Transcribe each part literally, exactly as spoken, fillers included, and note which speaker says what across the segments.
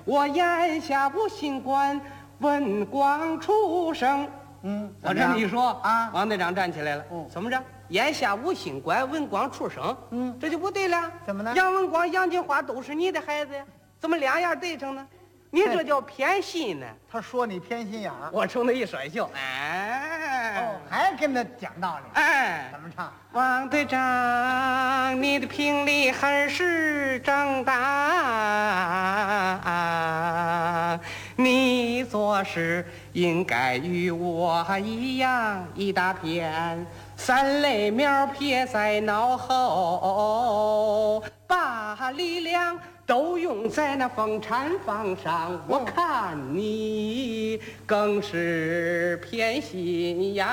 Speaker 1: 我眼下无心管文光出生。
Speaker 2: 嗯，
Speaker 1: 我这么一说
Speaker 2: 啊，
Speaker 1: 王队长站起来了。
Speaker 2: 嗯，
Speaker 1: 怎么着？眼下无心管文光出生。
Speaker 2: 嗯，
Speaker 1: 这就不对了。
Speaker 2: 怎么呢？
Speaker 1: 杨文光、杨金花都是你的孩子呀，怎么两样对上呢？你这叫偏心呢。
Speaker 2: 他说你偏心眼儿，
Speaker 1: 我冲他一甩袖，哎，
Speaker 2: 哦，还跟他讲道理。
Speaker 1: 哎，
Speaker 2: 怎么唱？
Speaker 1: 王队长，你的评理还是正当，你做事应该与我一样，一大片三类苗撇在脑后，把力量都用在那风产房上，我看你更是偏心眼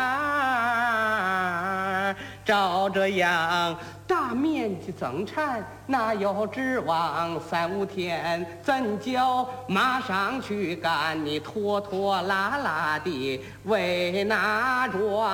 Speaker 1: 儿。照这样大面积增产，哪有指望三五天怎叫马上去干？你拖拖拉拉的为哪桩？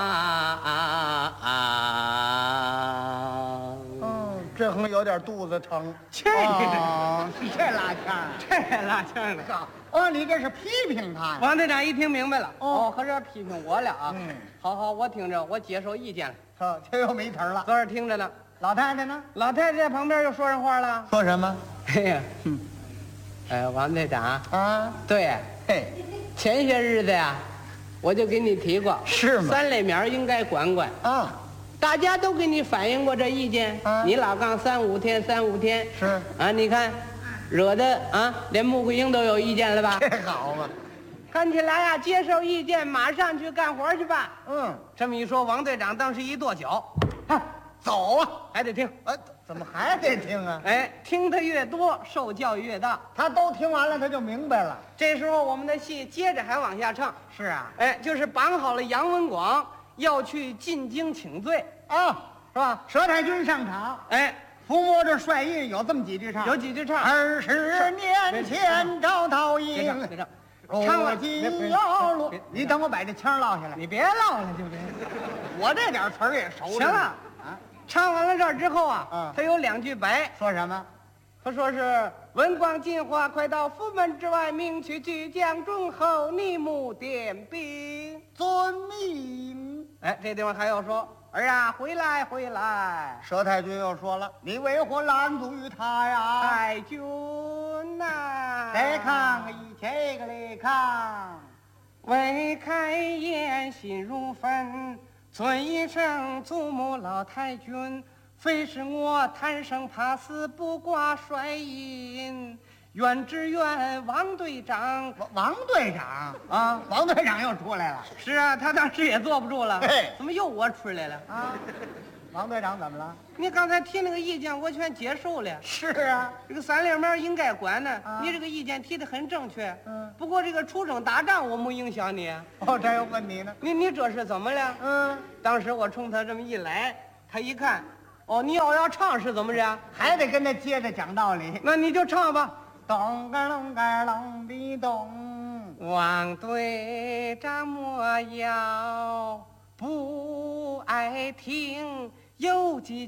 Speaker 2: 嗯，这横有点肚子疼。
Speaker 1: 这
Speaker 2: 哦，是这拉腔儿。
Speaker 1: 这拉腔的。
Speaker 2: 哦，你这是批评他呀？
Speaker 1: 王队长一听明白了，
Speaker 2: 哦
Speaker 1: 哦，合着批评我了啊。
Speaker 2: 嗯，
Speaker 1: 好好，我听着，我接受意见了。
Speaker 2: 哦，这又没词儿了。
Speaker 1: 昨儿听着呢，
Speaker 2: 老太太呢？
Speaker 1: 老太太在旁边又说上话了。
Speaker 2: 说什么？
Speaker 1: 哎呀，嗯，哎，王队长，
Speaker 2: 啊，
Speaker 1: 对，
Speaker 2: 嘿，
Speaker 1: 前些日子呀，我就给你提过，
Speaker 2: 是吗？
Speaker 1: 三类苗应该管管。
Speaker 2: 啊，
Speaker 1: 大家都给你反映过这意见，
Speaker 2: 啊
Speaker 1: 你老杠三五天，三五天
Speaker 2: 是
Speaker 1: 啊，你看，惹得啊，连穆桂英都有意见了吧？
Speaker 2: 这好嘛。
Speaker 1: 看起来呀，接受意见，马上去干活去吧。
Speaker 2: 嗯，
Speaker 1: 这么一说，王队长当时一跺脚，
Speaker 2: 啊，走啊！
Speaker 1: 还得听。
Speaker 2: 哎，怎么还得听啊？
Speaker 1: 哎，听得越多，受教育越大。
Speaker 2: 他都听完了，他就明白了。
Speaker 1: 这时候我们的戏接着还往下唱。
Speaker 2: 是啊，
Speaker 1: 哎，就是绑好了杨文广要去进京请罪，
Speaker 2: 啊，
Speaker 1: 是吧？
Speaker 2: 佘太君上场，
Speaker 1: 哎，
Speaker 2: 抚摸着帅印，有这么几句唱。
Speaker 1: 有几句唱。
Speaker 2: 二十年前找到
Speaker 1: 别唱，
Speaker 2: 应，
Speaker 1: 别唱，
Speaker 2: 如
Speaker 1: 唱了
Speaker 2: 今要落
Speaker 1: 别。
Speaker 2: 你等我把这腔落下来。
Speaker 1: 你别唠了，就别。
Speaker 2: 我这点词儿也熟
Speaker 1: 行了，
Speaker 2: 啊，
Speaker 1: 唱完了这儿之后啊，
Speaker 2: 嗯
Speaker 1: 他有两句白，
Speaker 2: 说什么？
Speaker 1: 他说是文广进化，快到府门之外，明去巨将中后，逆目点兵。
Speaker 2: 遵命。
Speaker 1: 哎，这地方还要说儿啊，回来回来，
Speaker 2: 佘太君又说了，你为何拦阻于他呀？
Speaker 1: 太君呐、
Speaker 2: 来看个一这个来看，
Speaker 1: 未开言心如焚，尊一声祖母老太君，非是我贪生怕死，不挂帅印。愿只愿王队长
Speaker 2: 王王队长
Speaker 1: 啊，
Speaker 2: 王队长又出来了
Speaker 1: 是啊，他当时也坐不住了，
Speaker 2: 嘿
Speaker 1: 怎么又我出来了？
Speaker 2: 啊！王队长怎么了？
Speaker 1: 你刚才提那个意见，我全接受了。
Speaker 2: 是啊，
Speaker 1: 这个三连苗应该管呢，
Speaker 2: 啊
Speaker 1: 你这个意见提的很正确。
Speaker 2: 嗯，
Speaker 1: 不过这个出征打仗我没影响你，
Speaker 2: 哦，这又问你呢。
Speaker 1: 你你这是怎么了？
Speaker 2: 嗯，
Speaker 1: 当时我冲他这么一来，他一看，哦，你要要唱是怎么着？
Speaker 2: 还得跟他接着讲道理。
Speaker 1: 那你就唱吧。
Speaker 2: 咚个隆个隆的咚，
Speaker 1: 王队长莫要不爱听，有几